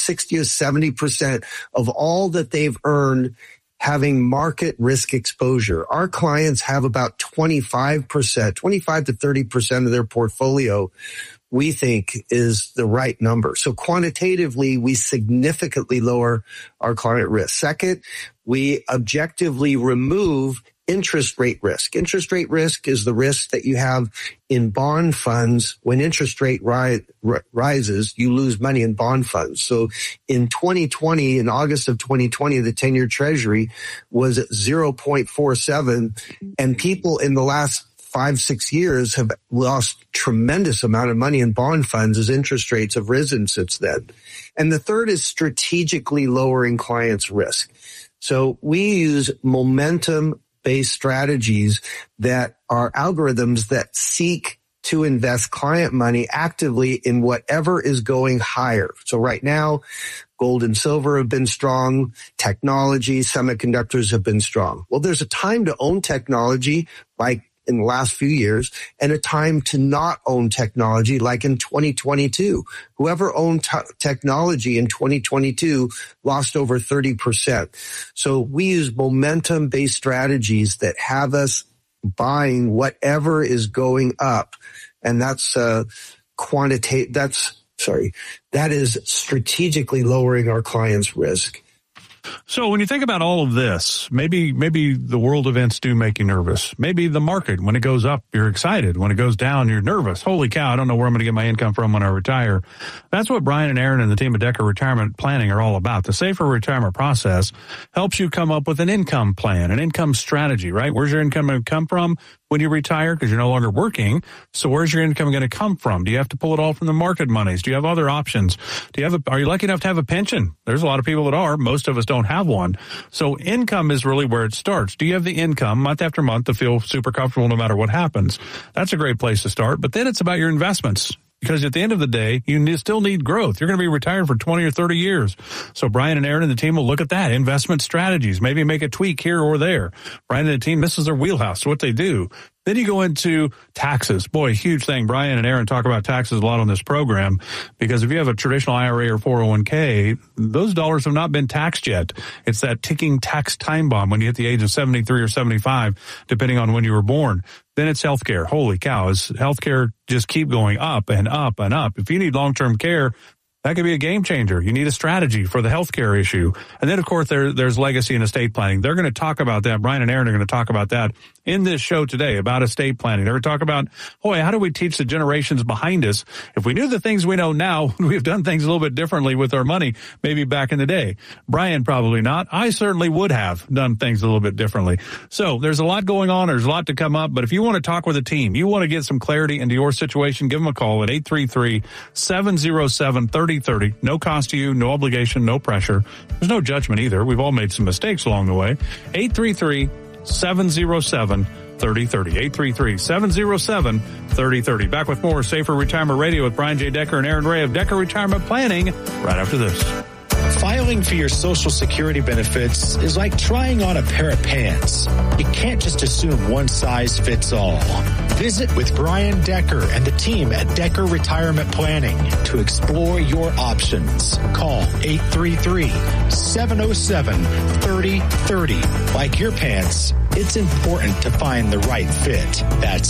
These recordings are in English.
60 or 70% of all that they've earned having market risk exposure. Our clients have about 25 to 30% of their portfolio we think is the right number. So quantitatively, we significantly lower our client risk. Second, we objectively remove interest rate risk. Interest rate risk is the risk that you have in bond funds. When interest rate rises, you lose money in bond funds. So in 2020, in August of 2020, the 10-year treasury was at 0.47, and people in the last 5-6 years have lost tremendous amount of money in bond funds as interest rates have risen since then. And the third is strategically lowering clients' risk. So we use momentum-based strategies that are algorithms that seek to invest client money actively in whatever is going higher. So right now, gold and silver have been strong. Technology, semiconductors have been strong. Well, there's a time to own technology, like in the last few years, and a time to not own technology, like in 2022. Whoever owned technology in 2022 lost over 30%. So we use momentum-based strategies that have us buying whatever is going up, and that's that is strategically lowering our clients' risk. So when you think about all of this, maybe the world events do make you nervous. Maybe the market, when it goes up, you're excited. When it goes down, you're nervous. Holy cow, I don't know where I'm going to get my income from when I retire. That's what Brian and Aaron and the team at Decker Retirement Planning are all about. The Safer Retirement process helps you come up with an income plan, an income strategy, right? Where's your income going to come from when you retire? Because you're no longer working. So where's your income going to come from? Do you have to pull it all from the market monies? Do you have other options? Are you lucky enough to have a pension? There's a lot of people that are. Most of us don't have one. So income is really where it starts. Do you have the income month after month to feel super comfortable no matter what happens? That's a great place to start. But then it's about your investments. Because at the end of the day, you still need growth. You're going to be retired for 20 or 30 years. So Brian and Aaron and the team will look at that. Investment strategies, maybe make a tweak here or there. Brian and the team, this is their wheelhouse, what they do. Then you go into taxes. Boy, huge thing. Brian and Aaron talk about taxes a lot on this program, because if you have a traditional IRA or 401k, those dollars have not been taxed yet. It's that ticking tax time bomb when you hit the age of 73 or 75, depending on when you were born. Then it's healthcare. Holy cow, is healthcare just keep going up and up and up. If you need long-term care, that could be a game changer. You need a strategy for the healthcare issue. And then, of course, there's legacy and estate planning. They're going to talk about that. Brian and Aaron are going to talk about that in this show today about estate planning. They're going to talk about, how do we teach the generations behind us? If we knew the things we know now, we've done things a little bit differently with our money, maybe back in the day. Brian, probably not. I certainly would have done things a little bit differently. So there's a lot going on. There's a lot to come up. But if you want to talk with a team, you want to get some clarity into your situation, give them a call at 833-707-3030. No cost to you, no obligation, no pressure. There's no judgment either. We've all made some mistakes along the way. 833-707-3030. 833-707-3030. Back with more Safer Retirement Radio with Brian J. Decker and Aaron Ray of Decker Retirement Planning right after this. Filing for your Social Security benefits is like trying on a pair of pants. You can't just assume one size fits all. Visit with Brian Decker and the team at Decker Retirement Planning to explore your options. Call 833-707-3030. Like your pants, it's important to find the right fit. That's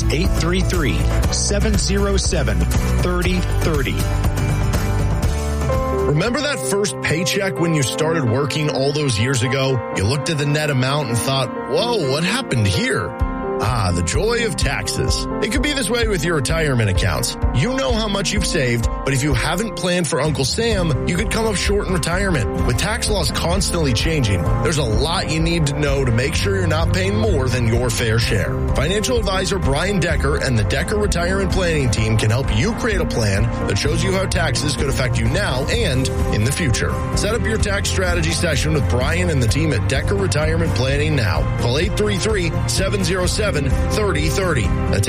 833-707-3030. Remember that first paycheck when you started working all those years ago? You looked at the net amount and thought, whoa, what happened here? Ah, the joy of taxes. It could be this way with your retirement accounts. You know how much you've saved, but if you haven't planned for Uncle Sam, you could come up short in retirement. With tax laws constantly changing, there's a lot you need to know to make sure you're not paying more than your fair share. Financial advisor Brian Decker and the Decker Retirement Planning Team can help you create a plan that shows you how taxes could affect you now and in the future. Set up your tax strategy session with Brian and the team at Decker Retirement Planning now. Call 833-707-3030. That's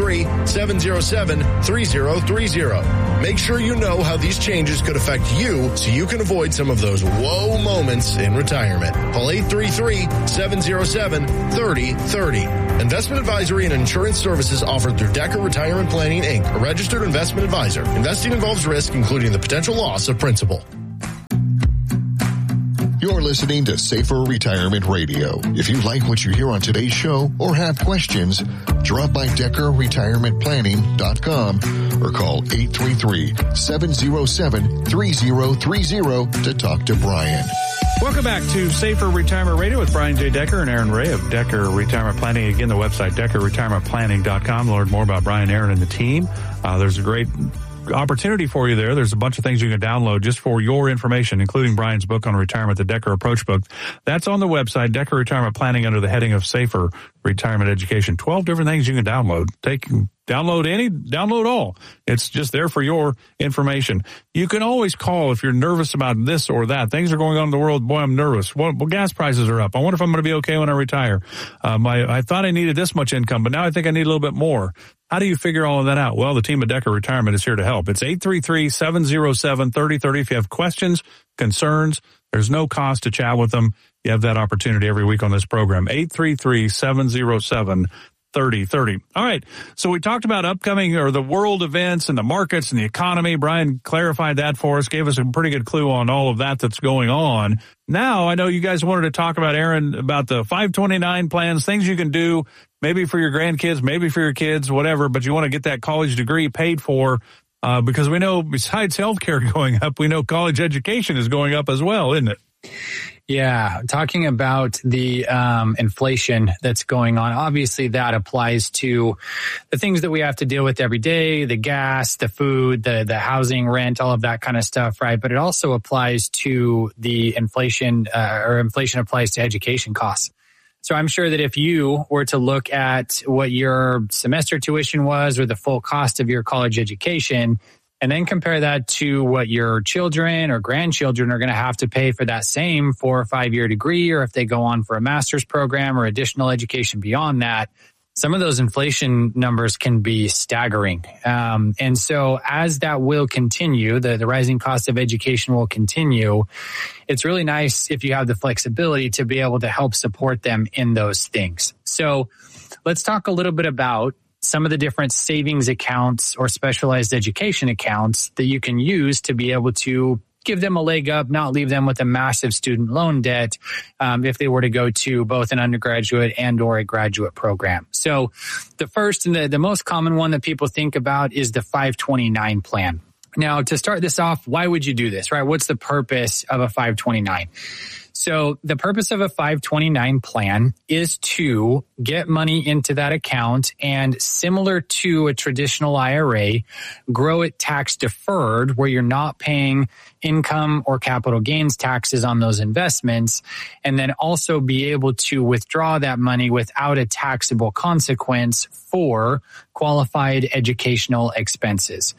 833-707-3030. Make sure you know how these changes could affect you so you can avoid some of those whoa moments in retirement. Call 833-707-3030. Investment advisory and insurance services offered through Decker Retirement Planning, Inc., a registered investment advisor. Investing involves risk, including the potential loss of principal. You're listening to Safer Retirement Radio. If you like what you hear on today's show or have questions, drop by DeckerRetirementPlanning.com or call 833-707-3030 to talk to Brian. Welcome back to Safer Retirement Radio with Brian J. Decker and Aaron Ray of Decker Retirement Planning. Again, the website, DeckerRetirementPlanning.com. Learn more about Brian, Aaron, and the team. There's a great opportunity for you there. There's a bunch of things you can download just for your information, including Brian's book on retirement, the Decker Approach book. That's on the website, Decker Retirement Planning, under the heading of Safer Retirement Education. 12 different things you can download. Download all. It's just there for your information. You can always call if you're nervous about this or that. Things are going on in the world. Boy, I'm nervous. Well, gas prices are up. I wonder if I'm going to be okay when I retire. I thought I needed this much income, but now I think I need a little bit more. How do you figure all of that out? Well, the team at Decker Retirement is here to help. It's 833-707-3030. If you have questions, concerns, there's no cost to chat with them. You have that opportunity every week on this program. 833-707-3030. All right. So we talked about upcoming or the world events and the markets and the economy. Brian clarified that for us, gave us a pretty good clue on all of that that's going on. Now, I know you guys wanted to talk about, Aaron, about the 529 plans, things you can do, maybe for your grandkids, maybe for your kids, whatever, but you want to get that college degree paid for because we know besides healthcare going up, we know college education is going up as well, isn't it? Yeah, talking about the inflation that's going on, obviously that applies to the things that we have to deal with every day, the gas, the food, the housing, rent, all of that kind of stuff, right? But it also applies to the inflation, or inflation applies to education costs. So I'm sure that if you were to look at what your semester tuition was or the full cost of your college education, and then compare that to what your children or grandchildren are going to have to pay for that same 4 or 5 year degree, or if they go on for a master's program or additional education beyond that, some of those inflation numbers can be staggering. And so as that will continue, the rising cost of education will continue. It's really nice if you have the flexibility to be able to help support them in those things. So let's talk a little bit about some of the different savings accounts or specialized education accounts that you can use to be able to give them a leg up, not leave them with a massive student loan debt if they were to go to both an undergraduate and or a graduate program. So the first and the most common one that people think about is the 529 plan. Now, to start this off, why would you do this, right? What's the purpose of a 529? So the purpose of a 529 plan is to get money into that account and, similar to a traditional IRA, grow it tax deferred, where you're not paying income or capital gains taxes on those investments, and then also be able to withdraw that money without a taxable consequence for qualified educational expenses.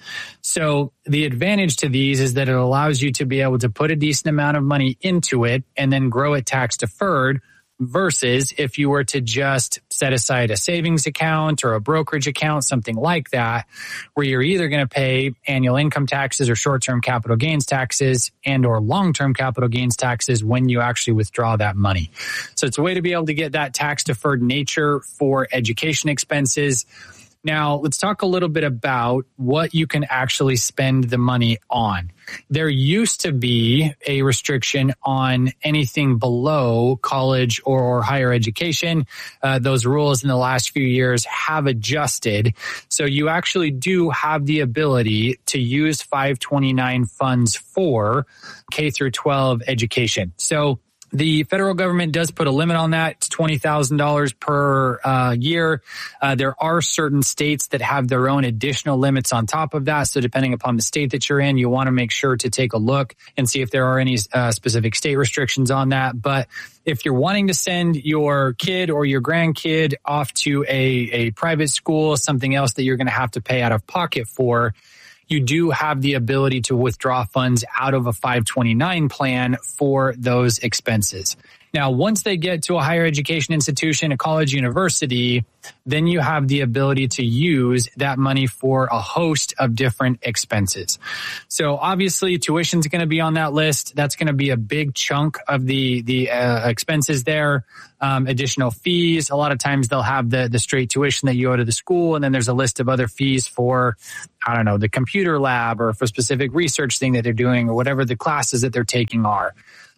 So the advantage to these is that it allows you to be able to put a decent amount of money into it and then grow it tax deferred, versus if you were to just set aside a savings account or a brokerage account, something like that, where you're either going to pay annual income taxes or short-term capital gains taxes and or long-term capital gains taxes when you actually withdraw that money. So it's a way to be able to get that tax deferred nature for education expenses. Now, let's talk a little bit about what you can actually spend the money on. There used to be a restriction on anything below college or higher education. Those rules in the last few years have adjusted. So you actually do have the ability to use 529 funds for K through 12 education. So the federal government does put a limit on that. It's $20,000 per year. There are certain states that have their own additional limits on top of that. So depending upon the state that you're in, you want to make sure to take a look and see if there are any specific state restrictions on that. But if you're wanting to send your kid or your grandkid off to a private school, something else that you're going to have to pay out of pocket for, you do have the ability to withdraw funds out of a 529 plan for those expenses. Now, once they get to a higher education institution, a college, university, then you have the ability to use that money for a host of different expenses. So obviously, tuition is going to be on that list. That's going to be a big chunk of the expenses there. Additional fees. A lot of times they'll have the straight tuition that you owe to the school, and then there's a list of other fees for, I don't know, the computer lab or for a specific research thing that they're doing or whatever the classes that they're taking are.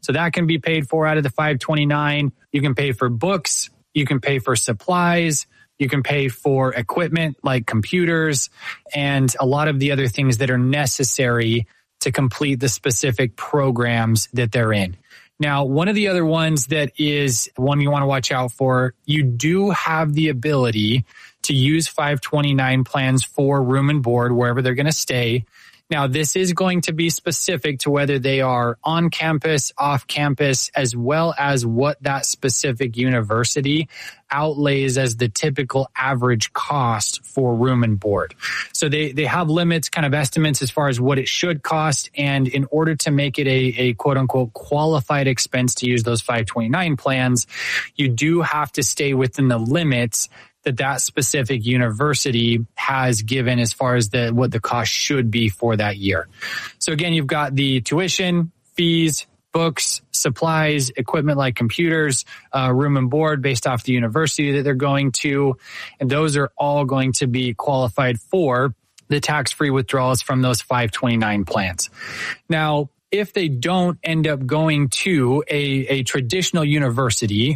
So that can be paid for out of the 529. You can pay for books. You can pay for supplies. You can pay for equipment like computers and a lot of the other things that are necessary to complete the specific programs that they're in. Now, one of the other ones that is one you want to watch out for, you do have the ability to use 529 plans for room and board wherever they're going to stay. Now, this is going to be specific to whether they are on campus, off campus, as well as what that specific university outlays as the typical average cost for room and board. So they have limits, kind of estimates as far as what it should cost. And in order to make it a quote unquote qualified expense to use those 529 plans, you do have to stay within the limits that specific university has given as far as what the cost should be for that year. So again, you've got the tuition, fees, books, supplies, equipment like computers, room and board based off the university that they're going to. And those are all going to be qualified for the tax-free withdrawals from those 529 plans. Now, if they don't end up going to a traditional university,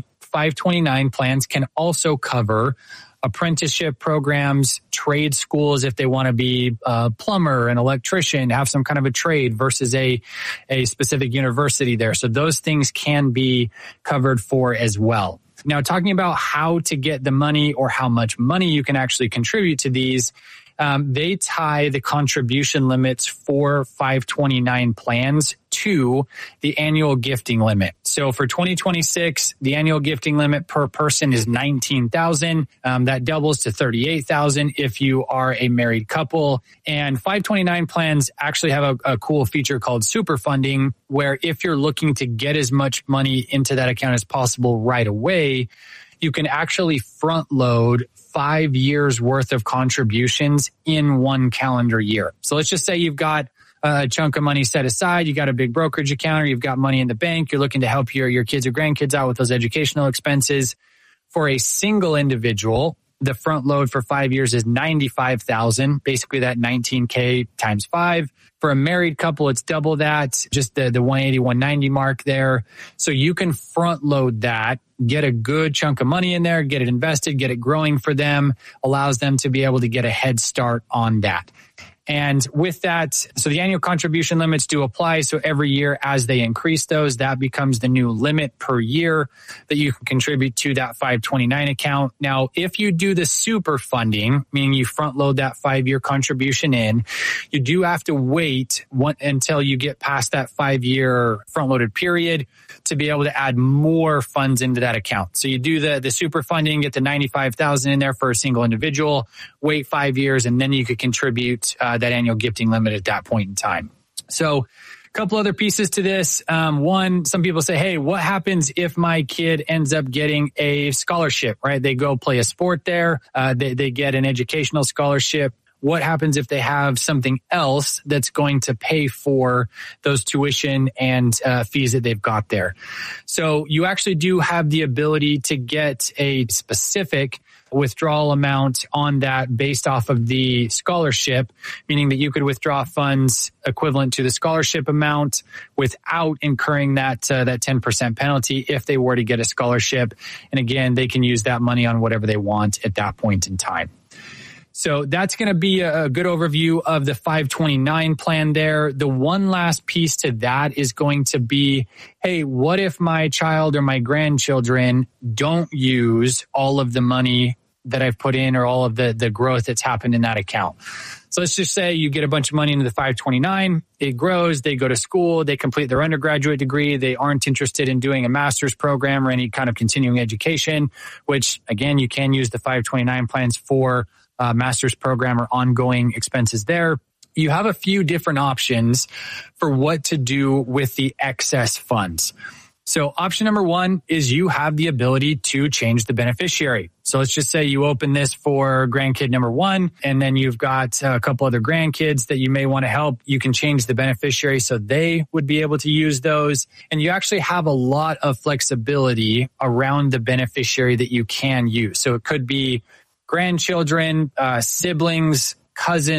529 plans can also cover apprenticeship programs, trade schools if they want to be a plumber, an electrician, have some kind of a trade versus a specific university there. So those things can be covered for as well. Now, talking about how to get the money or how much money you can actually contribute to these, they tie the contribution limits for 529 plans to the annual gifting limit. So for 2026, the annual gifting limit per person is $19,000. That doubles to $38,000 if you are a married couple. And 529 plans actually have a cool feature called super funding, where if you're looking to get as much money into that account as possible right away, you can actually front load 5 years worth of contributions in one calendar year. So let's just say you've got a chunk of money set aside, you got a big brokerage account, or you've got money in the bank, you're looking to help your kids or grandkids out with those educational expenses. For a single individual, the front load for 5 years is $95,000, basically that $19K times 5. For a married couple, it's double that, just the 180, 190 mark there. So you can front load that, get a good chunk of money in there, get it invested, get it growing for them, allows them to be able to get a head start on that. And with that, so the annual contribution limits do apply. So every year as they increase those, that becomes the new limit per year that you can contribute to that 529 account. Now, if you do the super funding, meaning you front load that 5-year contribution in, you do have to wait until you get past that 5-year front loaded period to be able to add more funds into that account. So you do the super funding, get the $95,000 in there for a single individual, wait 5 years, and then you could contribute that annual gifting limit at that point in time. So a couple other pieces to this. One, some people say, hey, what happens if my kid ends up getting a scholarship, right? They go play a sport there. They get an educational scholarship. What happens if they have something else that's going to pay for those tuition and fees that they've got there? So you actually do have the ability to get a specific withdrawal amount on that based off of the scholarship, meaning that you could withdraw funds equivalent to the scholarship amount without incurring that 10% penalty if they were to get a scholarship. And again, they can use that money on whatever they want at that point in time. So that's going to be a good overview of the 529 plan there. The one last piece to that is going to be, hey, what if my child or my grandchildren don't use all of the money that I've put in or all of the growth that's happened in that account? So let's just say you get a bunch of money into the 529, it grows, they go to school, they complete their undergraduate degree, they aren't interested in doing a master's program or any kind of continuing education, which again, you can use the 529 plans for master's program or ongoing expenses there. You have a few different options for what to do with the excess funds. So option number one is you have the ability to change the beneficiary. So let's just say you open this for grandkid number one, and then you've got a couple other grandkids that you may want to help. You can change the beneficiary so they would be able to use those. And you actually have a lot of flexibility around the beneficiary that you can use. So it could be grandchildren, siblings, cousins,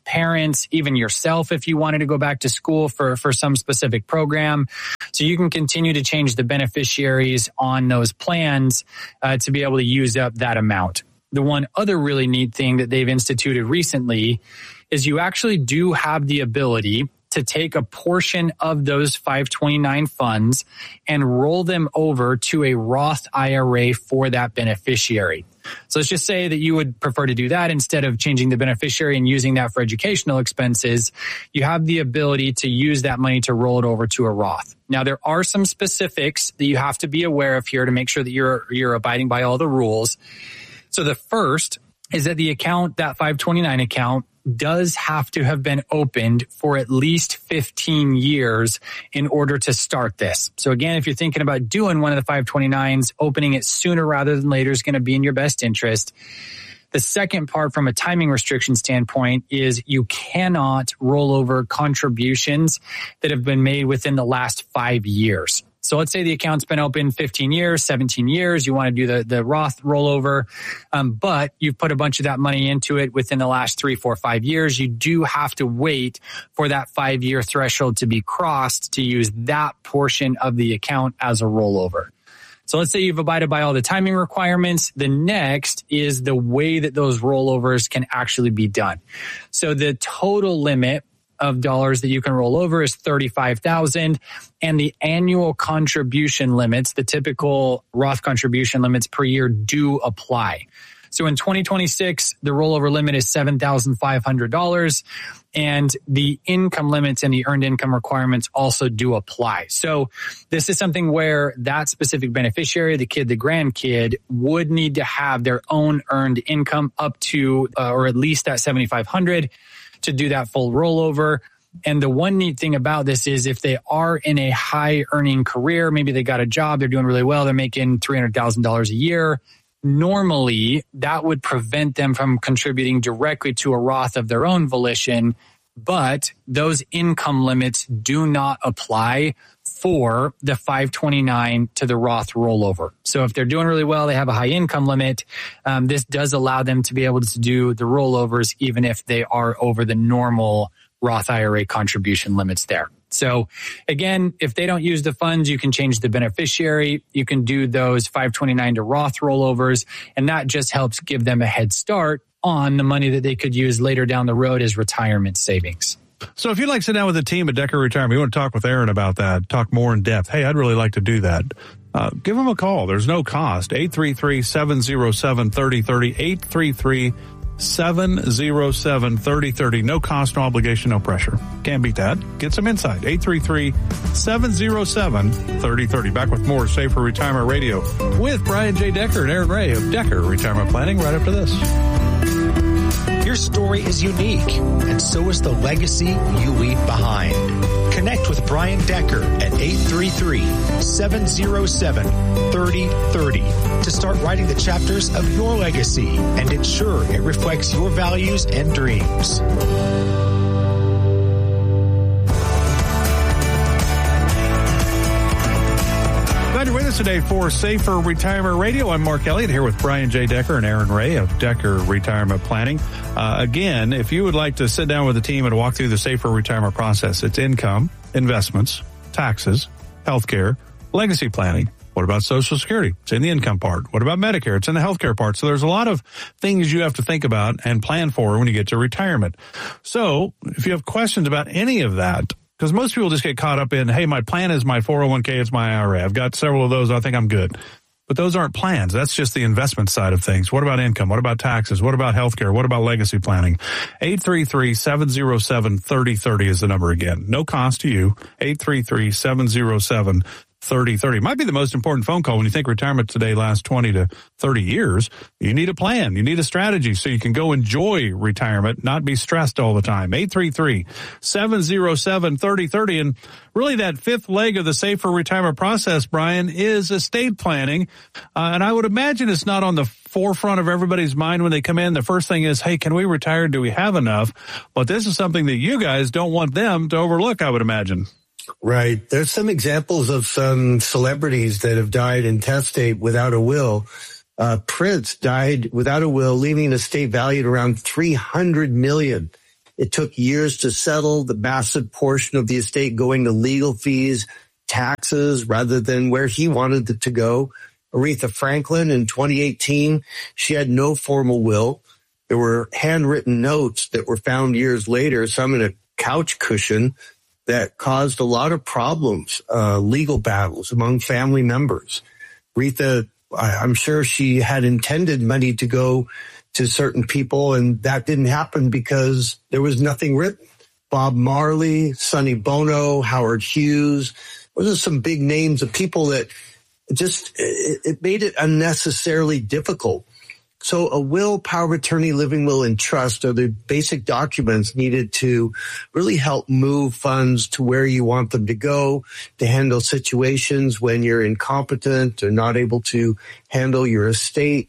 parents, even yourself if you wanted to go back to school for some specific program. So you can continue to change the beneficiaries on those plans to be able to use up that amount. The one other really neat thing that they've instituted recently is you actually do have the ability to take a portion of those 529 funds and roll them over to a Roth IRA for that beneficiary. So let's just say that you would prefer to do that instead of changing the beneficiary and using that for educational expenses. You have the ability to use that money to roll it over to a Roth. Now, there are some specifics that you have to be aware of here to make sure that you're abiding by all the rules. So the first is that the account, that 529 account, does have to have been opened for at least 15 years in order to start this. So again, if you're thinking about doing one of the 529s, opening it sooner rather than later is going to be in your best interest. The second part from a timing restriction standpoint is you cannot roll over contributions that have been made within the last 5 years. So let's say the account's been open 15 years, 17 years. You want to do the Roth rollover, but you've put a bunch of that money into it within the last 3, 4, 5 years. You do have to wait for that 5-year threshold to be crossed to use that portion of the account as a rollover. So let's say you've abided by all the timing requirements. The next is the way that those rollovers can actually be done. So the total limit of dollars that you can roll over is $35,000, and the annual contribution limits, the typical Roth contribution limits per year, do apply. So in 2026, the rollover limit is $7,500, and the income limits and the earned income requirements also do apply. So this is something where that specific beneficiary, the kid, the grandkid, would need to have their own earned income up to or at least that $7,500 to do that full rollover. And the one neat thing about this is if they are in a high earning career, maybe they got a job, they're doing really well, they're making $300,000 a year. Normally, that would prevent them from contributing directly to a Roth of their own volition, but those income limits do not apply for the 529 to the Roth rollover. So if they're doing really well, they have a high income limit, this does allow them to be able to do the rollovers even if they are over the normal Roth IRA contribution limits there. So again, if they don't use the funds, you can change the beneficiary. You can do those 529 to Roth rollovers, and that just helps give them a head start on the money that they could use later down the road as retirement savings. So if you'd like to sit down with the team at Decker Retirement, you want to talk with Aaron about that, talk more in depth. Hey, I'd really like to do that. Give them a call. There's no cost. 833-707-3030. 833-707-3030. No cost, no obligation, no pressure. Can't beat that. Get some insight. 833-707-3030. Back with more Safer Retirement Radio with Brian J. Decker and Aaron Ray of Decker Retirement Planning right after this. Your story is unique, and so is the legacy you leave behind. Connect with Brian Decker at 833-707-3030 to start writing the chapters of your legacy and ensure it reflects your values and dreams. Glad you're with us today for Safer Retirement Radio. I'm Mark Elliott here with Brian J. Decker and Aaron Ray of Decker Retirement Planning. Again, if you would like to sit down with the team and walk through the Safer Retirement process, it's income, investments, taxes, healthcare, legacy planning. What about Social Security? It's in the income part. What about Medicare? It's in the healthcare part. So there's a lot of things you have to think about and plan for when you get to retirement. So if you have questions about any of that, because most people just get caught up in, hey, my plan is my 401k, it's my IRA. I've got several of those. I think I'm good. But those aren't plans. That's just the investment side of things. What about income? What about taxes? What about healthcare? What about legacy planning? 833-707-3030 is the number again. No cost to you. 833-707-3030. Might be the most important phone call when you think retirement today lasts 20 to 30 years. You need a plan. You need a strategy so you can go enjoy retirement, not be stressed all the time. 833-707-3030. And really that fifth leg of the Safer Retirement process, Brian, is estate planning. And I would imagine it's not on the forefront of everybody's mind when they come in. The first thing is, hey, can we retire? Do we have enough? But this is something that you guys don't want them to overlook, I would imagine. Right. There's some examples of some celebrities that have died intestate without a will. Prince died without a will, leaving an estate valued around $300 million. It took years to settle, the massive portion of the estate going to legal fees, taxes, rather than where he wanted it to go. Aretha Franklin in 2018, she had no formal will. There were handwritten notes that were found years later, some in a couch cushion, that caused a lot of problems, legal battles among family members. Aretha, I'm sure she had intended money to go to certain people, and that didn't happen because there was nothing written. Bob Marley, Sonny Bono, Howard Hughes. Those are some big names of people that just, it made it unnecessarily difficult. So a will, power of attorney, living will, and trust are the basic documents needed to really help move funds to where you want them to go, to handle situations when you're incompetent or not able to handle your estate.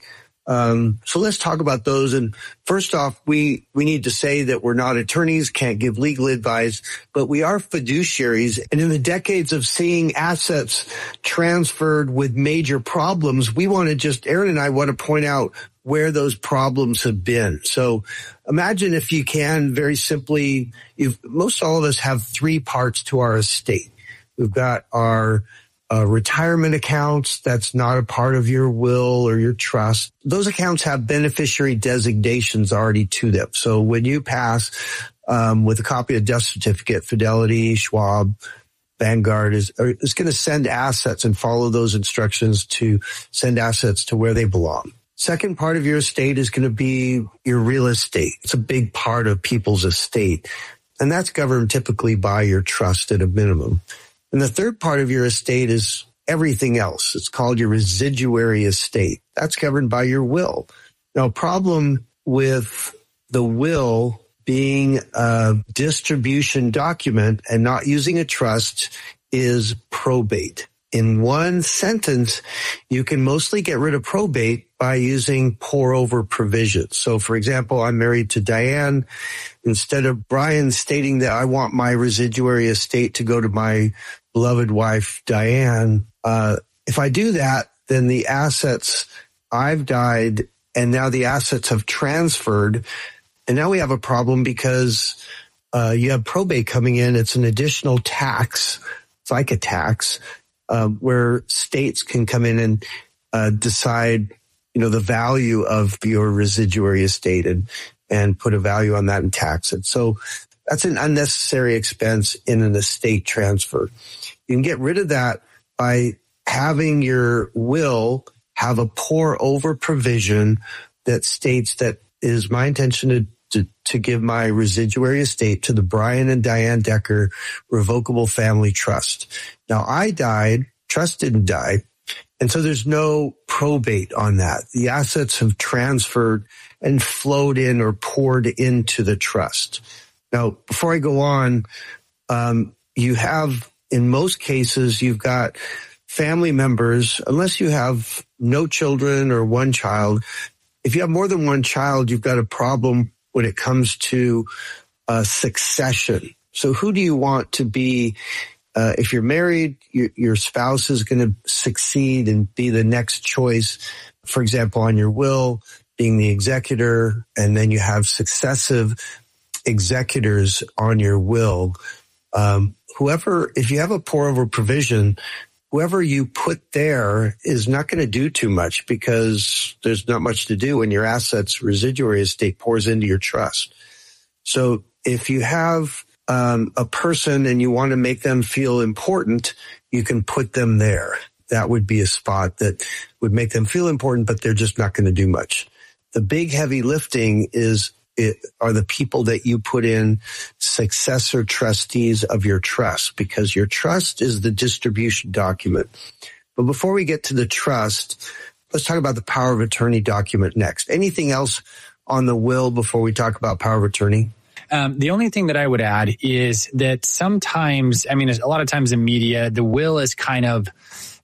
So let's talk about those. And first off, we need to say that we're not attorneys, can't give legal advice, but we are fiduciaries. And in the decades of seeing assets transferred with major problems, Aaron and I want to point out where those problems have been. So imagine, if you can, very simply, most all of us have three parts to our estate. We've got our retirement accounts. That's not a part of your will or your trust. Those accounts have beneficiary designations already to them. So when you pass with a copy of death certificate, Fidelity, Schwab, Vanguard is going to send assets and follow those instructions to send assets to where they belong. Second part of your estate is going to be your real estate. It's a big part of people's estate, and that's governed typically by your trust at a minimum. And the third part of your estate is everything else. It's called your residuary estate. That's governed by your will. Now, problem with the will being a distribution document and not using a trust is probate. In one sentence, you can mostly get rid of probate by using pour-over provisions. So, for example, I'm married to Diane. Instead of Brian stating that I want my residuary estate to go to my beloved wife, Diane, if I do that, then the assets, I've died, and now the assets have transferred. And now we have a problem because you have probate coming in. It's an additional tax. It's like a tax. Where states can come in and decide, the value of your residuary estate and put a value on that and tax it. So that's an unnecessary expense in an estate transfer. You can get rid of that by having your will have a pour-over provision that states that it is my intention to give my residuary estate to the Brian and Diane Decker Revocable Family Trust. Now, I died, trust didn't die, and so there's no probate on that. The assets have transferred and flowed in or poured into the trust. Now, before I go on, you have, in most cases, you've got family members, unless you have no children or one child. If you have more than one child, you've got a problem when it comes to succession. So who do you want to be? If you're married, your spouse is going to succeed and be the next choice. For example, on your will, being the executor, and then you have successive executors on your will. If you have a pour-over provision, whoever you put there is not going to do too much because there's not much to do when your assets residuary estate pours into your trust. So if you have a person and you want to make them feel important, you can put them there. That would be a spot that would make them feel important, but they're just not going to do much. The big heavy lifting are the people that you put in successor trustees of your trust, because your trust is the distribution document. But before we get to the trust, let's talk about the power of attorney document next. Anything else on the will before we talk about power of attorney? The only thing that I would add is that sometimes, a lot of times in media, the will is kind of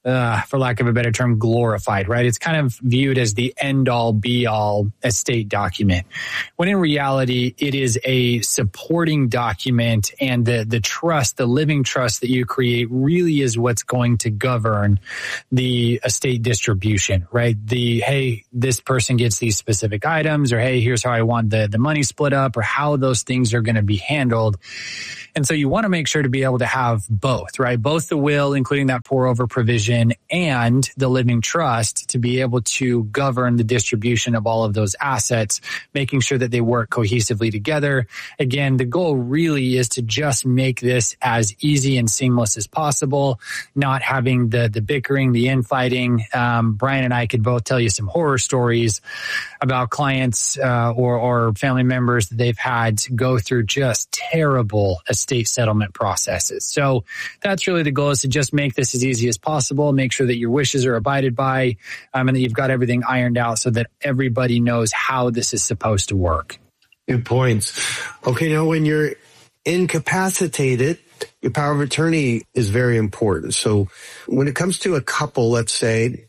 for lack of a better term, glorified, right? It's kind of viewed as the end all be all estate document, when in reality, it is a supporting document, and the trust, the living trust that you create really is what's going to govern the estate distribution, right? Hey, this person gets these specific items, or hey, here's how I want the money split up, or how those things are going to be handled. And so you want to make sure to be able to have both, right? Both the will, including that pour over provision, and the living trust to be able to govern the distribution of all of those assets, making sure that they work cohesively together. Again, the goal really is to just make this as easy and seamless as possible, not having the bickering, the infighting. Brian and I could both tell you some horror stories about clients or family members that they've had to go through just terrible estate settlement processes. So that's really the goal, is to just make this as easy as possible, make sure that your wishes are abided by, and that you've got everything ironed out so that everybody knows how this is supposed to work. Good points. Okay, now when you're incapacitated, your power of attorney is very important. So when it comes to a couple, let's say,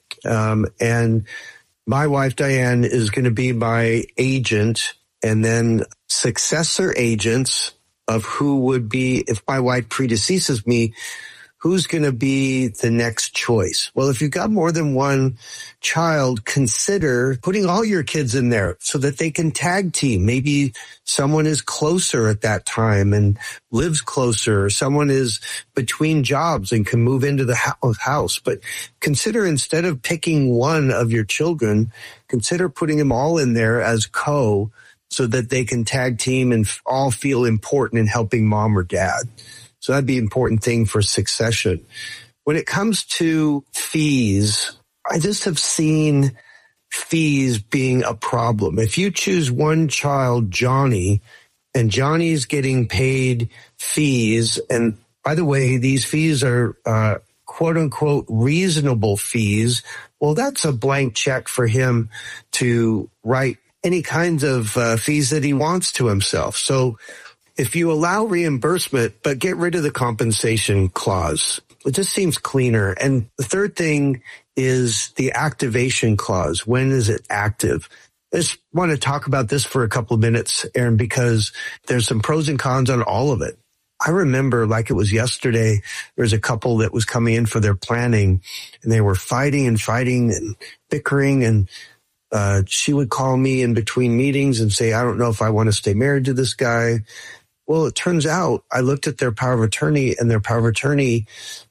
and my wife, Diane, is going to be my agent, and then successor agents of who would be, if my wife predeceases me, who's going to be the next choice? Well, if you've got more than one child, consider putting all your kids in there so that they can tag team. Maybe someone is closer at that time and lives closer, or someone is between jobs and can move into the house. But consider, instead of picking one of your children, consider putting them all in there as so that they can tag team and all feel important in helping mom or dad. So that'd be an important thing for succession. When it comes to fees, I just have seen fees being a problem. If you choose one child, Johnny, and Johnny's getting paid fees, and by the way, these fees are quote unquote reasonable fees, well, that's a blank check for him to write any kinds of fees that he wants to himself. So if you allow reimbursement, but get rid of the compensation clause, it just seems cleaner. And the third thing is the activation clause. When is it active? I just want to talk about this for a couple of minutes, Aaron, because there's some pros and cons on all of it. I remember, like it was yesterday, there was a couple that was coming in for their planning, and they were fighting and bickering, and she would call me in between meetings and say, I don't know if I want to stay married to this guy. Well, it turns out I looked at their power of attorney, and their power of attorney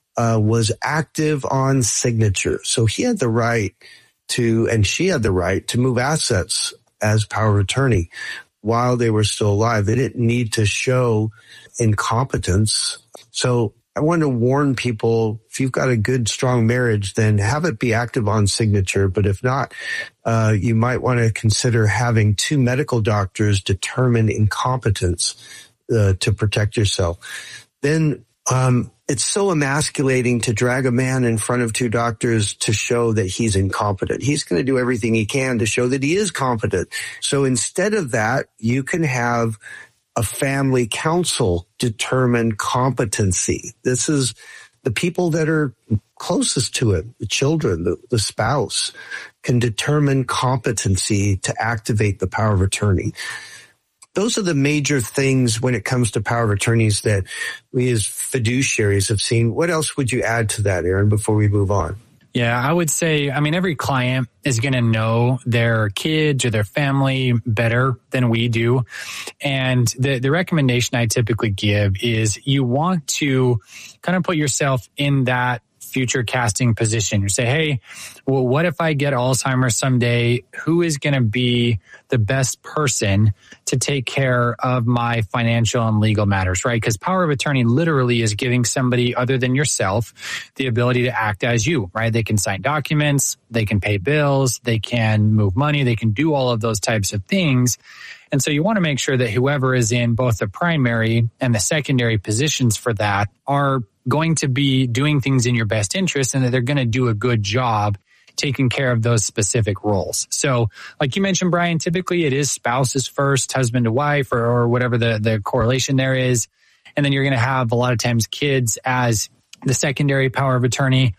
was active on signature. So he had the right to, and she had the right to move assets as power of attorney while they were still alive. They didn't need to show incompetence. So I want to warn people, if you've got a good, strong marriage, then have it be active on signature. But if not, you might want to consider having two medical doctors determine incompetence to protect yourself. Then it's so emasculating to drag a man in front of two doctors to show that he's incompetent. He's going to do everything he can to show that he is competent. So instead of that, you can have a family council determine competency. This is the people that are closest to it, the children, the spouse, can determine competency to activate the power of attorney. Those are the major things when it comes to power of attorneys that we as fiduciaries have seen. What else would you add to that, Aaron, before we move on? Yeah, I would say, every client is going to know their kids or their family better than we do. And the recommendation I typically give is you want to kind of put yourself in that future casting position. You say, hey, well, what if I get Alzheimer's someday? Who is going to be the best person to take care of my financial and legal matters, right? Because power of attorney literally is giving somebody other than yourself the ability to act as you, right? They can sign documents, they can pay bills, they can move money, they can do all of those types of things. And so you want to make sure that whoever is in both the primary and the secondary positions for that are going to be doing things in your best interest, and that they're going to do a good job taking care of those specific roles. So like you mentioned, Brian, typically it is spouses first, husband to wife, or whatever the correlation there is. And then you're going to have a lot of times kids as the secondary power of attorney.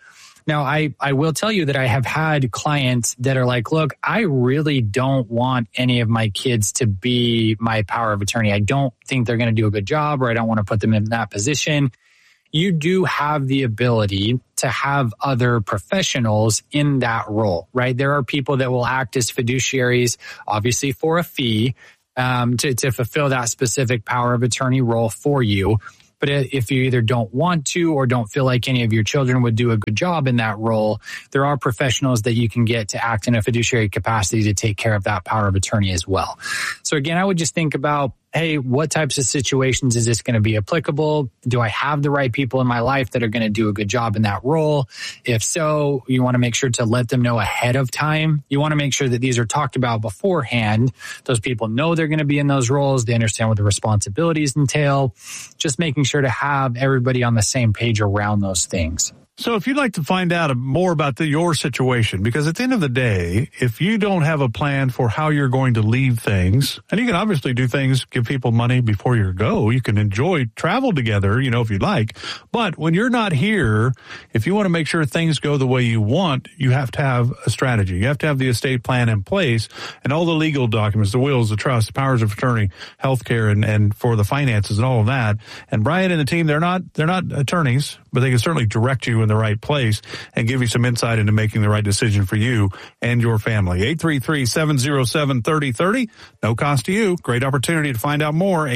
Now, I will tell you that I have had clients that are like, look, I really don't want any of my kids to be my power of attorney. I don't think they're going to do a good job, or I don't want to put them in that position. You do have the ability to have other professionals in that role, right? There are people that will act as fiduciaries, obviously for a fee, to fulfill that specific power of attorney role for you. But if you either don't want to or don't feel like any of your children would do a good job in that role, there are professionals that you can get to act in a fiduciary capacity to take care of that power of attorney as well. So again, I would just think about, hey, what types of situations is this going to be applicable? Do I have the right people in my life that are going to do a good job in that role? If so, you want to make sure to let them know ahead of time. You want to make sure that these are talked about beforehand. Those people know they're going to be in those roles. They understand what the responsibilities entail. Just making sure to have everybody on the same page around those things. So if you'd like to find out more about your situation, because at the end of the day, if you don't have a plan for how you're going to leave things, and you can obviously do things, give people money before you go, you can enjoy travel together, if you'd like. But when you're not here, if you want to make sure things go the way you want, you have to have a strategy. You have to have the estate plan in place and all the legal documents, the wills, the trust, the powers of attorney, healthcare, and for the finances and all of that. And Brian and the team, they're not attorneys, but they can certainly direct you in the right place and give you some insight into making the right decision for you and your family. 833-707-3030. No cost to you. Great opportunity to find out more.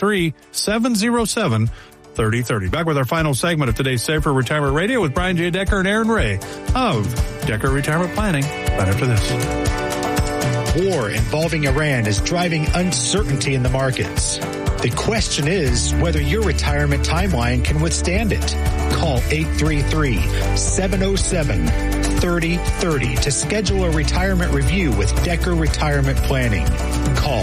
833-707-3030. Back with our final segment of today's Safer Retirement Radio with Brian J. Decker and Aaron Ray of Decker Retirement Planning. Right after this. War involving Iran is driving uncertainty in the markets. The question is whether your retirement timeline can withstand it. Call 833-707-3030 to schedule a retirement review with Decker Retirement Planning. Call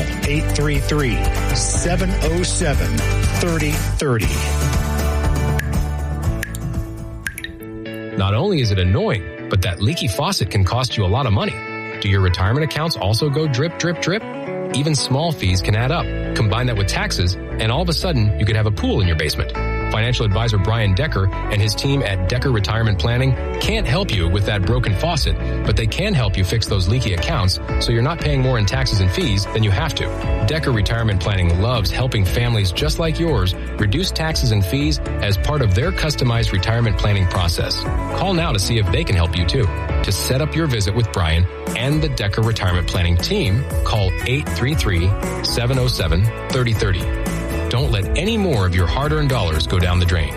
833-707-3030. Not only is it annoying, but that leaky faucet can cost you a lot of money. Do your retirement accounts also go drip, drip, drip? Even small fees can add up. Combine that with taxes, and all of a sudden, you could have a pool in your basement. Financial advisor Brian Decker and his team at Decker Retirement Planning can't help you with that broken faucet, but they can help you fix those leaky accounts so you're not paying more in taxes and fees than you have to. Decker Retirement Planning loves helping families just like yours reduce taxes and fees as part of their customized retirement planning process. Call now to see if they can help you too. To set up your visit with Brian and the Decker Retirement Planning team, call 833-707-3030. Don't let any more of your hard-earned dollars go down the drain.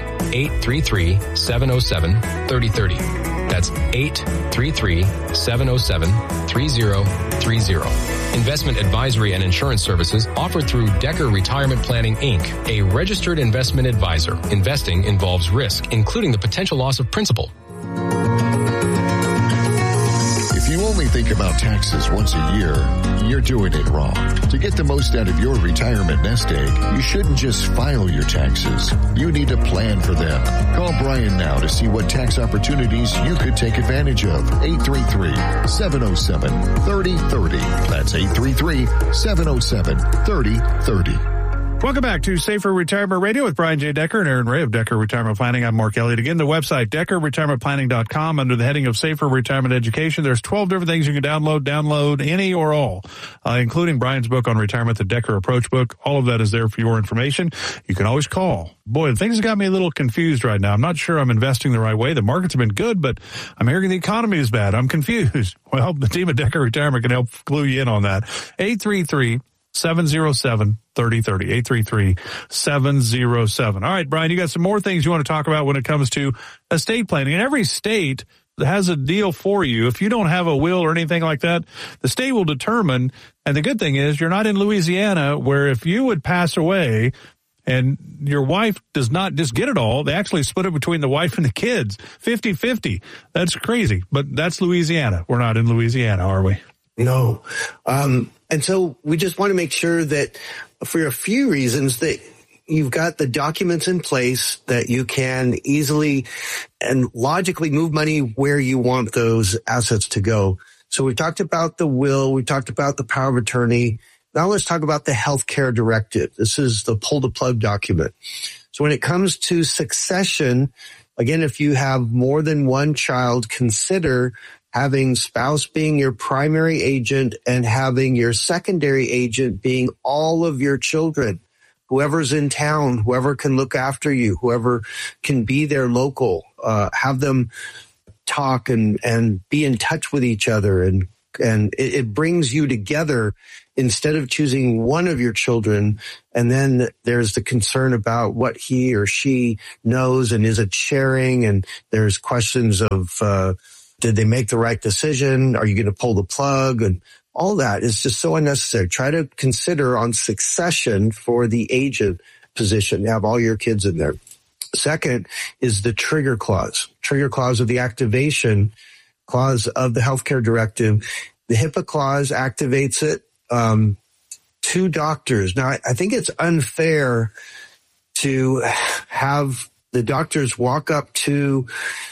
833-707-3030. That's 833-707-3030. Investment advisory and insurance services offered through Decker Retirement Planning, Inc., a registered investment advisor. Investing involves risk, including the potential loss of principal. If you only think about taxes once a year, you're doing it wrong. To get the most out of your retirement nest egg, you shouldn't just file your taxes. You need to plan for them. Call Brian now to see what tax opportunities you could take advantage of. 833-707-3030. That's 833-707-3030. Welcome back to Safer Retirement Radio with Brian J. Decker and Aaron Ray of Decker Retirement Planning. I'm Mark Elliott. Again, the website, DeckerRetirementPlanning.com. Under the heading of Safer Retirement Education, there's 12 different things you can download any or all, including Brian's book on retirement, the Decker Approach book. All of that is there for your information. You can always call. Boy, things have got me a little confused right now. I'm not sure I'm investing the right way. The markets have been good, but I'm hearing the economy is bad. I'm confused. Well, the team at Decker Retirement can help clue you in on that. 833-707-3030. 833-707. All right, Brian, you got some more things you want to talk about when it comes to estate planning. And every state has a deal for you. If you don't have a will or anything like that, the state will determine. And the good thing is you're not in Louisiana, where if you would pass away and your wife does not just get it all, they actually split it between the wife and the kids, 50-50. That's crazy. But that's Louisiana. We're not in Louisiana, are we? No. And so we just want to make sure that for a few reasons that you've got the documents in place that you can easily and logically move money where you want those assets to go. So we talked about the will. We talked about the power of attorney. Now let's talk about the healthcare directive. This is the pull the plug document. So when it comes to succession, Again, if you have more than one child, consider having spouse being your primary agent and having your secondary agent being all of your children. Whoever's in town, whoever can look after you, whoever can be there local, have them talk and be in touch with each other. And it brings you together instead of choosing one of your children. And then there's the concern about what he or she knows and is it sharing? And there's questions of, did they make the right decision? Are you going to pull the plug? And all that is just so unnecessary. Try to consider on succession for the agent position. Have all your kids in there. Second is the trigger clause of the activation clause of the healthcare directive. The HIPAA clause activates it. 2 doctors. Now, I think it's unfair to have the doctors walk up to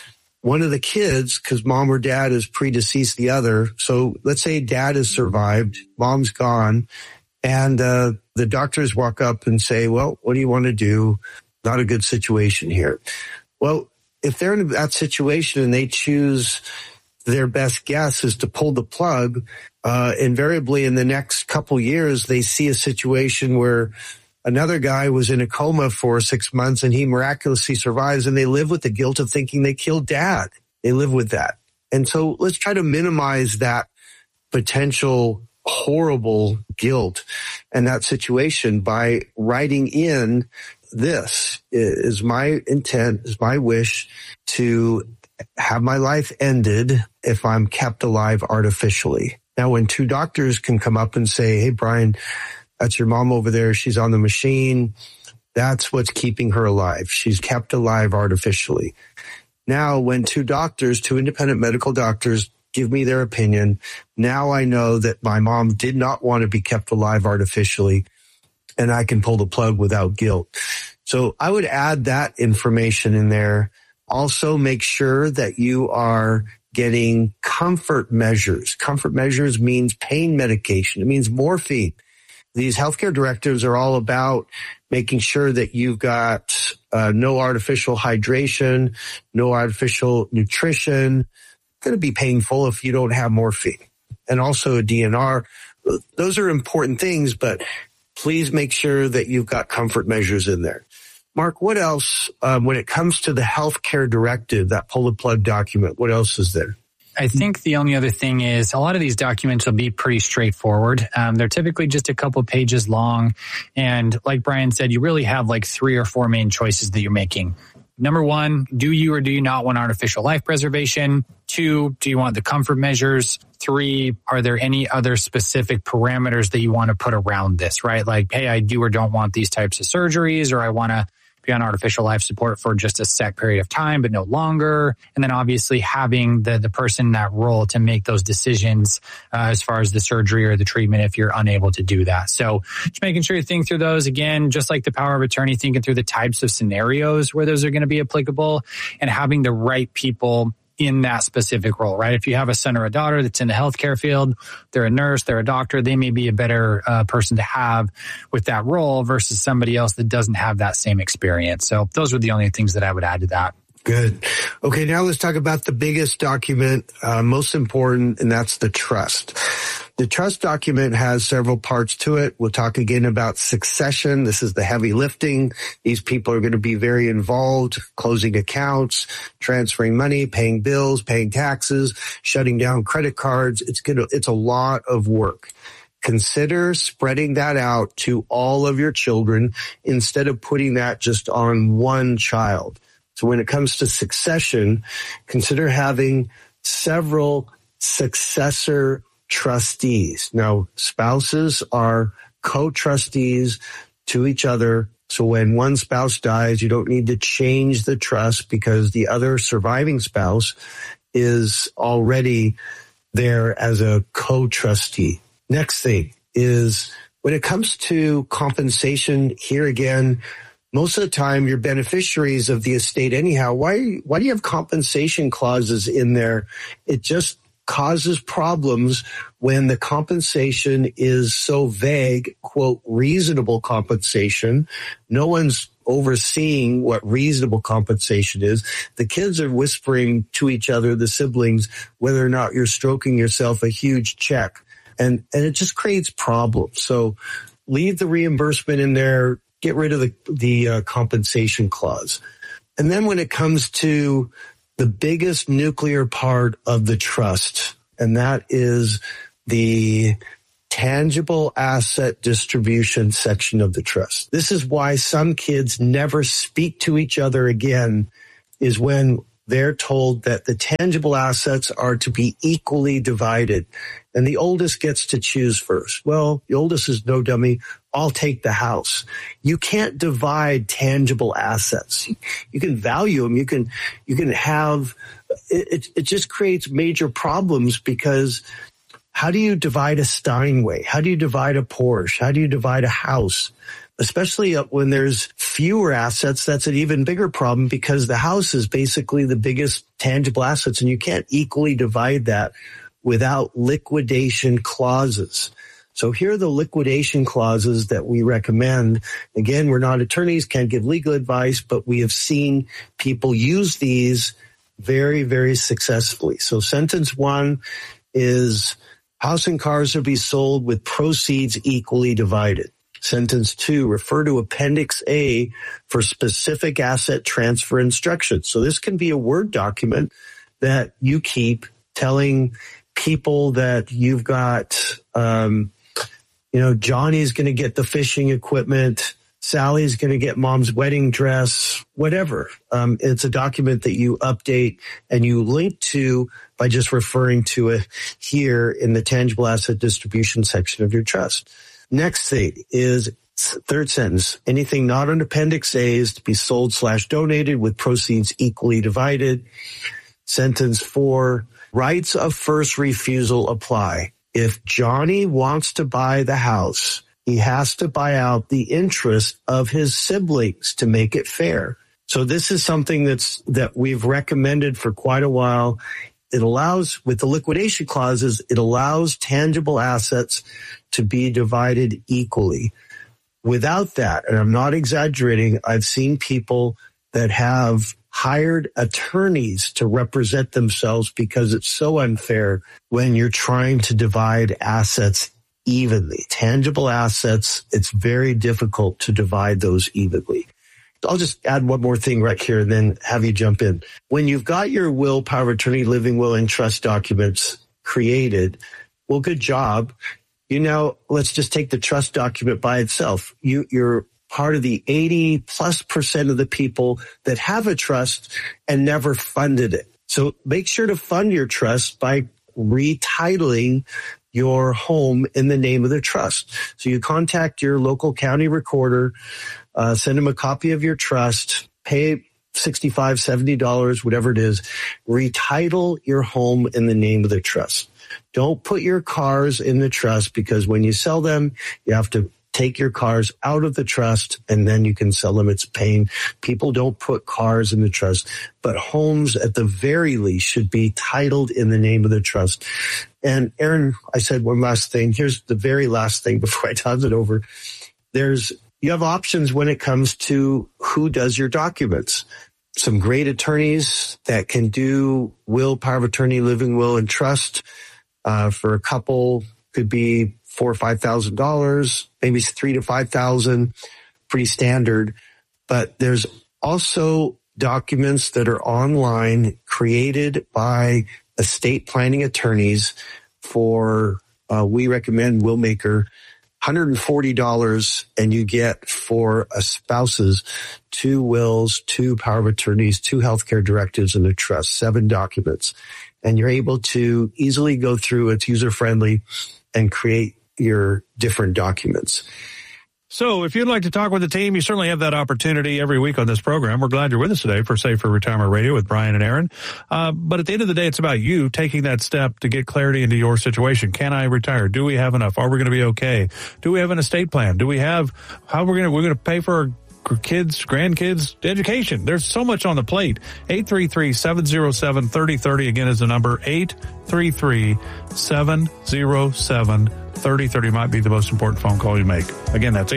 one of the kids because mom or dad is predeceased the other. So let's say dad has survived, mom's gone, and the doctors walk up and say, well, what do you want to do? Not a good situation here. Well, if they're in that situation and they choose their best guess is to pull the plug, invariably in the next couple years, they see a situation where another guy was in a coma for 6 months and he miraculously survives, and they live with the guilt of thinking they killed dad. They live with that. And so let's try to minimize that potential horrible guilt and that situation by writing in this is my intent, is my wish to have my life ended if I'm kept alive artificially. Now, when 2 doctors can come up and say, hey, Brian, that's your mom over there. She's on the machine. That's what's keeping her alive. She's kept alive artificially. Now, when 2 independent medical doctors give me their opinion, now I know that my mom did not want to be kept alive artificially, and I can pull the plug without guilt. So I would add that information in there. Also, make sure that you are getting comfort measures. Comfort measures means pain medication. It means morphine. These healthcare directives are all about making sure that you've got no artificial hydration, no artificial nutrition. It's going to be painful if you don't have morphine. And also a DNR. Those are important things, but please make sure that you've got comfort measures in there. Mark, what else, when it comes to the healthcare directive, that pull the plug document, what else is there? I think the only other thing is a lot of these documents will be pretty straightforward. They're typically just a couple pages long. And like Brian said, you really have like 3 or 4 main choices that you're making. Number 1, do you or do you not want artificial life preservation? 2, do you want the comfort measures? 3, are there any other specific parameters that you want to put around this, right? Like, hey, I do or don't want these types of surgeries, or I want to be on artificial life support for just a set period of time, but no longer. And then obviously having the person in that role to make those decisions as far as the surgery or the treatment if you're unable to do that. So just making sure you think through those. Again, just like the power of attorney, thinking through the types of scenarios where those are going to be applicable and having the right people in that specific role, right? If you have a son or a daughter that's in the healthcare field, they're a nurse, they're a doctor, they may be a better person to have with that role versus somebody else that doesn't have that same experience. So those are the only things that I would add to that. Good. Okay, now let's talk about the biggest document, most important, and that's the trust. The trust document has several parts to it. We'll talk again about succession. This is the heavy lifting. These people are going to be very involved, closing accounts, transferring money, paying bills, paying taxes, shutting down credit cards. It's a lot of work. Consider spreading that out to all of your children instead of putting that just on one child. So when it comes to succession, consider having several successor trustees. Now, spouses are co-trustees to each other. So when one spouse dies, you don't need to change the trust because the other surviving spouse is already there as a co-trustee. Next thing is when it comes to compensation, here again, most of the time, you're beneficiaries of the estate anyhow. Why do you have compensation clauses in there? It just causes problems when the compensation is so vague, quote, reasonable compensation. No one's overseeing what reasonable compensation is. The kids are whispering to each other, the siblings, whether or not you're stroking yourself a huge check. And it just creates problems. So leave the reimbursement in there, get rid of the compensation clause. And then when it comes to the biggest nuclear part of the trust, and that is the tangible asset distribution section of the trust. This is why some kids never speak to each other again, is when they're told that the tangible assets are to be equally divided. And the oldest gets to choose first. Well, the oldest is no dummy. I'll take the house. You can't divide tangible assets. You can value them. You can have, it just creates major problems, because how do you divide a Steinway? How do you divide a Porsche? How do you divide a house? Especially when there's fewer assets, that's an even bigger problem, because the house is basically the biggest tangible assets, and you can't equally divide that without liquidation clauses. So here are the liquidation clauses that we recommend. Again, we're not attorneys, can't give legal advice, but we have seen people use these very, very successfully. So sentence 1 is house and cars will be sold with proceeds equally divided. Sentence 2, refer to Appendix A for specific asset transfer instructions. So this can be a Word document that you keep telling people that you've got, Johnny's going to get the fishing equipment, Sally's going to get mom's wedding dress, whatever. It's a document that you update and you link to by just referring to it here in the tangible asset distribution section of your trust. Next thing is third sentence. Anything not on Appendix A is to be sold/donated with proceeds equally divided. Sentence 4, rights of first refusal apply. If Johnny wants to buy the house, he has to buy out the interest of his siblings to make it fair. So this is something that we've recommended for quite a while. It allows, with the liquidation clauses, it allows tangible assets to be divided equally. Without that, and I'm not exaggerating, I've seen people that have hired attorneys to represent themselves because it's so unfair when you're trying to divide assets evenly. Tangible assets, it's very difficult to divide those evenly. I'll just add one more thing right here and then have you jump in. When you've got your will, power of attorney, living will, and trust documents created, well, good job. Let's just take the trust document by itself. You're part of the 80+% of the people that have a trust and never funded it. So make sure to fund your trust by retitling your home in the name of the trust. So you contact your local county recorder, send them a copy of your trust, pay $65, $70, whatever it is, retitle your home in the name of the trust. Don't put your cars in the trust, because when you sell them, you have to take your cars out of the trust and then you can sell them. It's a pain. People don't put cars in the trust, but homes at the very least should be titled in the name of the trust. And Aaron, I said one last thing. Here's the very last thing before I toss it over. You have options when it comes to who does your documents. Some great attorneys that can do will, power of attorney, living will, and trust. For a couple, could be $4,000 or $5,000, maybe $3,000 to $5,000, pretty standard. But there's also documents that are online created by estate planning attorneys for, we recommend Willmaker, $140, and you get for a spouse's 2 wills, 2 power of attorneys, 2 healthcare directives, and a trust, 7 documents. And you're able to easily go through, it's user-friendly, and create your different documents. So if you'd like to talk with the team, you certainly have that opportunity every week on this program. We're glad you're with us today for Safer Retirement Radio with Brian and Aaron. But at the end of the day, it's about you taking that step to get clarity into your situation. Can I retire? Do we have enough? Are we going to be okay? Do we have an estate plan? Do we have, we're going to pay for kids, grandkids, education. There's so much on the plate. 833-707-3030 again is the number. 833-707-3030 might be the most important phone call you make. Again, that's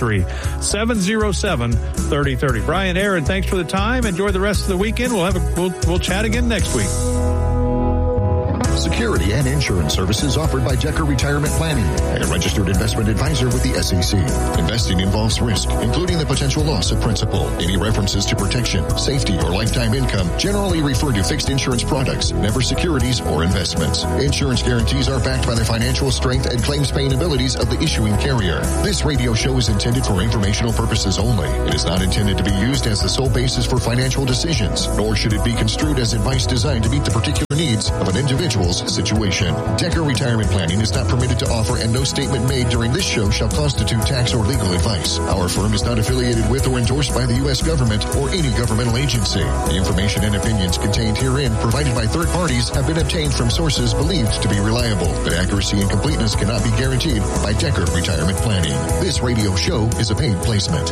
833-707-3030. Brian, Aaron, thanks for the time. Enjoy the rest of the weekend. We'll chat again next week. Security and insurance services offered by Decker Retirement Planning, a registered investment advisor with the SEC. Investing involves risk, including the potential loss of principal. Any references to protection, safety, or lifetime income generally refer to fixed insurance products, never securities or investments. Insurance guarantees are backed by the financial strength and claims-paying abilities of the issuing carrier. This radio show is intended for informational purposes only. It is not intended to be used as the sole basis for financial decisions, nor should it be construed as advice designed to meet the particular needs of an individual's situation. Decker Retirement Planning is not permitted to offer, and no statement made during this show shall constitute tax or legal advice. Our firm is not affiliated with or endorsed by the U.S. government or any governmental agency. The information and opinions contained herein provided by third parties have been obtained from sources believed to be reliable, but accuracy and completeness cannot be guaranteed by Decker Retirement Planning. This radio show is a paid placement.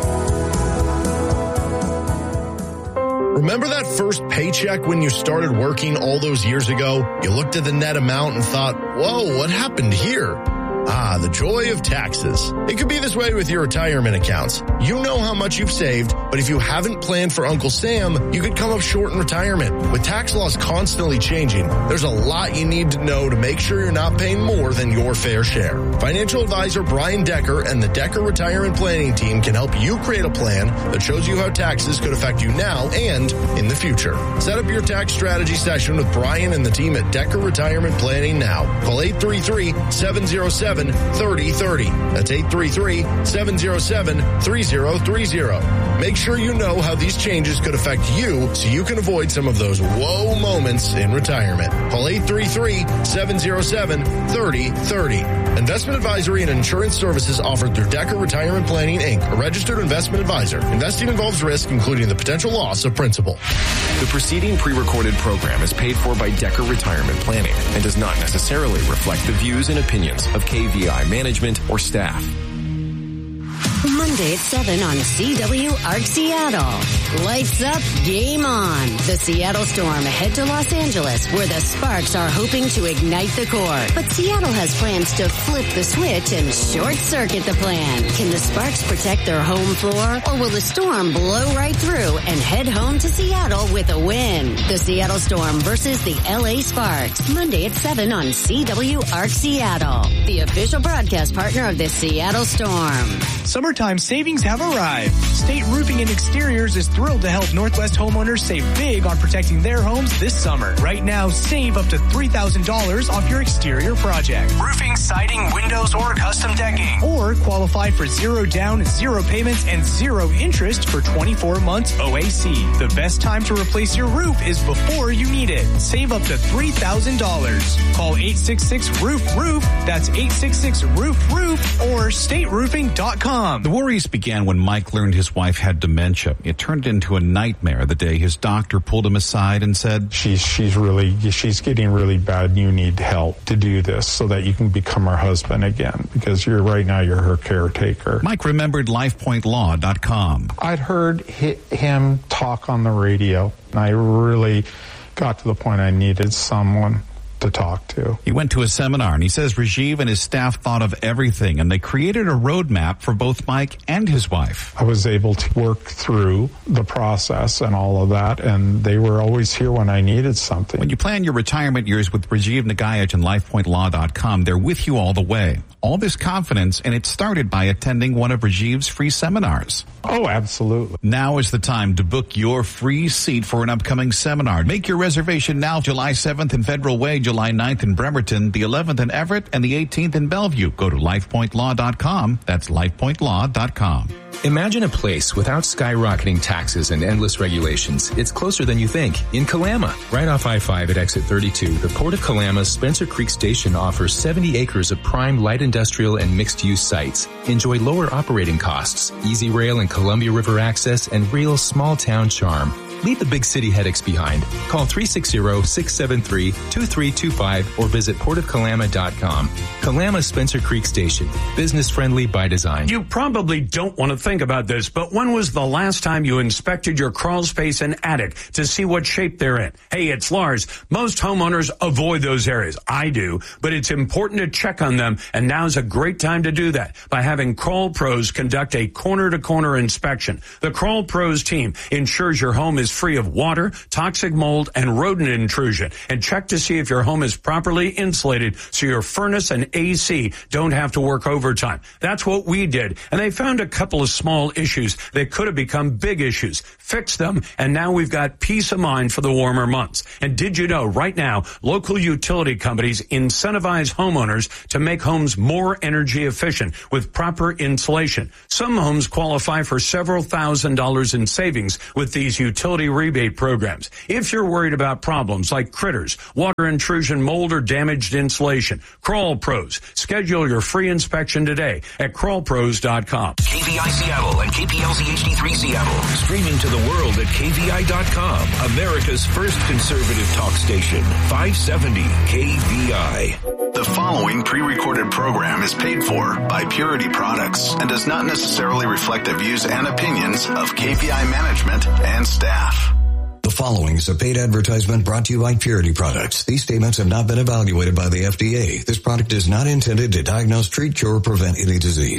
Remember that first paycheck when you started working all those years ago? You looked at the net amount and thought, whoa, what happened here? Ah, the joy of taxes. It could be this way with your retirement accounts. You know how much you've saved, but if you haven't planned for Uncle Sam, you could come up short in retirement. With tax laws constantly changing, there's a lot you need to know to make sure you're not paying more than your fair share. Financial advisor Brian Decker and the Decker Retirement Planning Team can help you create a plan that shows you how taxes could affect you now and in the future. Set up your tax strategy session with Brian and the team at Decker Retirement Planning now. Call 833-707-3030. That's 833-707-3030. Make sure you know how these changes could affect you so you can avoid some of those whoa moments in retirement. Call 833-707-3030. Investment advisory and insurance services offered through Decker Retirement Planning, Inc., a registered investment advisor. Investing involves risk, including the potential loss of principal. The preceding pre-recorded program is paid for by Decker Retirement Planning and does not necessarily reflect the views and opinions of KVI management or staff. Monday at 7 on CW Arc Seattle. Lights up, game on. The Seattle Storm head to Los Angeles, where the Sparks are hoping to ignite the core. But Seattle has plans to flip the switch and short-circuit the plan. Can the Sparks protect their home floor, or will the Storm blow right through and head home to Seattle with a win? The Seattle Storm versus the LA Sparks. Monday at 7 on CW Arc Seattle. The official broadcast partner of the Seattle Storm. Summertime savings have arrived. State Roofing and Exteriors is thrilled to help Northwest homeowners save big on protecting their homes this summer. Right now, save up to $3,000 off your exterior project. Roofing, siding, windows, or custom decking. Or qualify for 0 down, 0 payments, and 0 interest for 24 months OAC. The best time to replace your roof is before you need it. Save up to $3,000. Call 866-ROOF-ROOF. That's 866-ROOF-ROOF or stateroofing.com. The worries began when Mike learned his wife had dementia. It turned into a nightmare the day his doctor pulled him aside and said, She's getting really bad and you need help to do this so that you can become her husband again, because right now you're her caretaker. Mike remembered LifePointLaw.com. I'd heard him talk on the radio, and I really got to the point I needed someone to talk to. He went to a seminar, and he says Rajiv and his staff thought of everything, and they created a roadmap for both Mike and his wife. I was able to work through the process and all of that, and they were always here when I needed something. When you plan your retirement years with Rajiv Nagayaj and LifePointLaw.com, they're with you all the way. All this confidence, and it started by attending one of Rajiv's free seminars. Oh, absolutely. Now is the time to book your free seat for an upcoming seminar. Make your reservation now, July 7th in Federal Way, July 9th in Bremerton, the 11th in Everett, and the 18th in Bellevue. Go to LifePointLaw.com. That's LifePointLaw.com. Imagine a place without skyrocketing taxes and endless regulations. It's closer than you think. In Kalama, right off I-5 at exit 32, the Port of Kalama's Spencer Creek Station offers 70 acres of prime light industrial and mixed-use sites. Enjoy lower operating costs, easy rail and Columbia River access, and real small-town charm. Leave the big city headaches behind. Call 360-673-2325 or visit portofkalama.com. Kalama Spencer Creek Station. Business friendly by design. You probably don't want to think about this, but when was the last time you inspected your crawl space and attic to see what shape they're in? Hey, it's Lars. Most homeowners avoid those areas. I do, but it's important to check on them, and now's a great time to do that by having Crawl Pros conduct a corner-to-corner inspection. The Crawl Pros team ensures your home is free of water, toxic mold, and rodent intrusion, and check to see if your home is properly insulated so your furnace and AC don't have to work overtime. That's what we did, and they found a couple of small issues that could have become big issues. Fixed them, and now we've got peace of mind for the warmer months. And did you know right now, local utility companies incentivize homeowners to make homes more energy efficient with proper insulation. Some homes qualify for several $1,000s in savings with these utility rebate programs. If you're worried about problems like critters, water intrusion, mold, or damaged insulation, Crawl Pros. Schedule your free inspection today at crawlpros.com. KVI Seattle and KPLZ HD3 Seattle. Streaming to the world at KVI.com. America's first conservative talk station. 570 KVI. The following pre-recorded program is paid for by Purity Products and does not necessarily reflect the views and opinions of KVI management and staff. The following is a paid advertisement brought to you by Purity Products. These statements have not been evaluated by the FDA. This product is not intended to diagnose, treat, cure, or prevent any disease.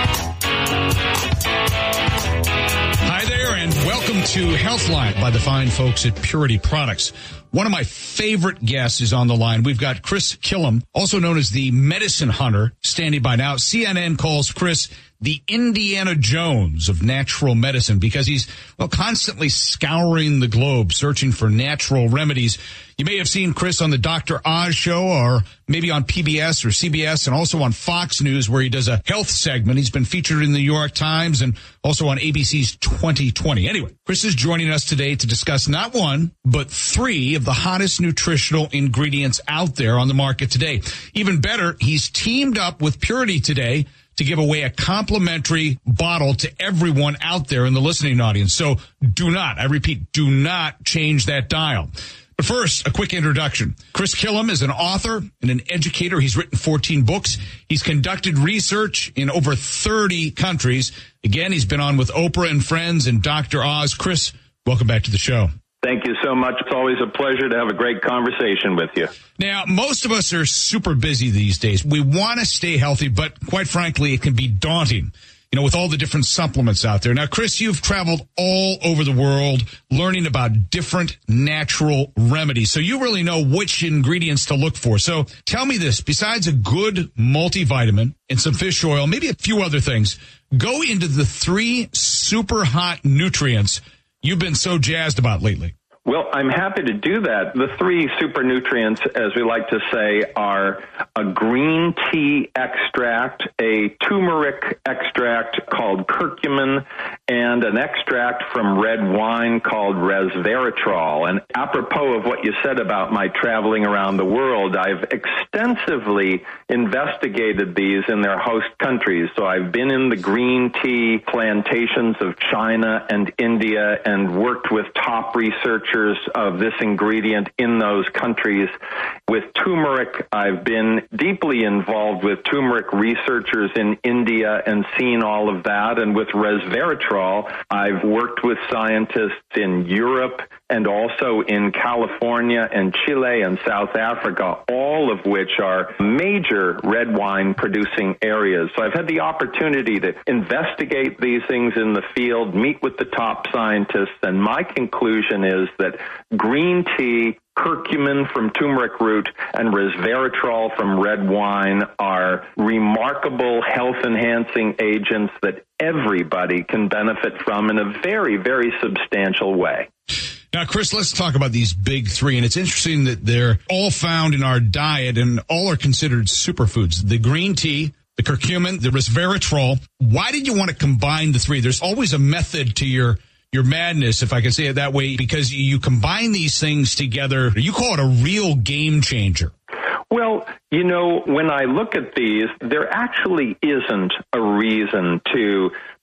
Hi there, and welcome to Healthline by the fine folks at Purity Products. One of my favorite guests is on the line. We've got Chris Killam, also known as the Medicine Hunter, standing by now. CNN calls Chris the Indiana Jones of natural medicine because he's, constantly scouring the globe, searching for natural remedies. You may have seen Chris on the Dr. Oz show or maybe on PBS or CBS and also on Fox News where he does a health segment. He's been featured in the New York Times and also on ABC's 2020. Anyway, Chris is joining us today to discuss not one, but three of the hottest nutritional ingredients out there on the market today. Even better, he's teamed up with Purity today to give away a complimentary bottle to everyone out there in the listening audience. So do not, I repeat, do not change that dial. But first, a quick introduction. Chris Killam is an author and an educator. He's written 14 books. He's conducted research in over 30 countries. Again, he's been on with Oprah and Friends and Dr. Oz. Chris, welcome back to the show. Thank you so much. It's always a pleasure to have a great conversation with you. Now, most of us are super busy these days. We want to stay healthy, but quite frankly, it can be daunting, with all the different supplements out there. Now, Chris, you've traveled all over the world learning about different natural remedies. So you really know which ingredients to look for. So tell me this, besides a good multivitamin and some fish oil, maybe a few other things, go into the three super hot nutrients you've been so jazzed about lately. Well, I'm happy to do that. The three super nutrients, as we like to say, are a green tea extract, a turmeric extract called curcumin, and an extract from red wine called resveratrol. And apropos of what you said about my traveling around the world, I've extensively investigated these in their host countries. So I've been in the green tea plantations of China and India and worked with top researchers of this ingredient in those countries. With turmeric, I've been deeply involved with turmeric researchers in India and seen all of that. And with resveratrol, I've worked with scientists in Europe and also in California and Chile and South Africa, all of which are major red wine producing areas. So I've had the opportunity to investigate these things in the field, meet with the top scientists, and my conclusion is that green tea, curcumin from turmeric root, and resveratrol from red wine are remarkable health-enhancing agents that everybody can benefit from in a very, very substantial way. Now, Chris, let's talk about these big three. And it's interesting that they're all found in our diet and all are considered superfoods. The green tea, the curcumin, the resveratrol. Why did you want to combine the three? There's always a method to your madness, if I can say it that way, because you combine these things together. You call it a real game changer. Well, when I look at these, there actually isn't a reason to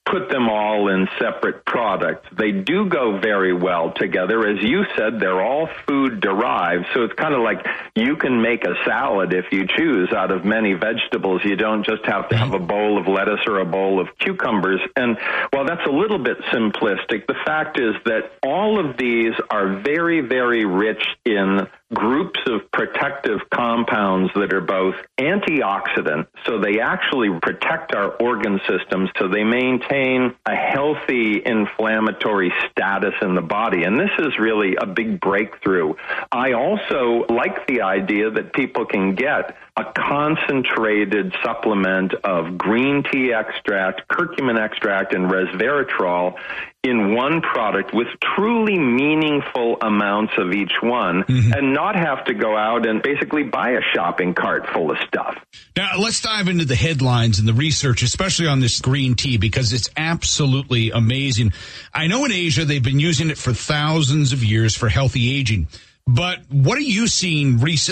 put them all in separate products. They do go very well together. As you said, they're all food derived, so it's kind of like you can make a salad if you choose out of many vegetables. You don't just have to have a bowl of lettuce or a bowl of cucumbers. And while that's a little bit simplistic, the fact is that all of these are very, very rich in groups of protective compounds that are both antioxidant, so they actually protect our organ systems, so they maintain a healthy inflammatory status in the body. And this is really a big breakthrough. I also like the idea that people can get a concentrated supplement of green tea extract, curcumin extract, and resveratrol in one product with truly meaningful amounts of each one, and not have to go out and basically buy a shopping cart full of stuff. Now, let's dive into the headlines and the research, especially on this green tea, because it's absolutely amazing. I know in Asia they've been using it for thousands of years for healthy aging. But what are you seeing recently